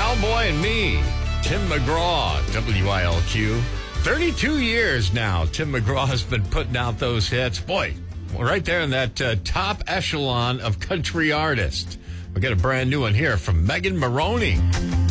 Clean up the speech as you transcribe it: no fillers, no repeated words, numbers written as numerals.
Cowboy and Me, Tim McGraw, WILQ. 32 years now, Tim McGraw has been putting out those hits. Boy, right there in that top echelon of country artists. We got a brand new one here from Megan Maroney.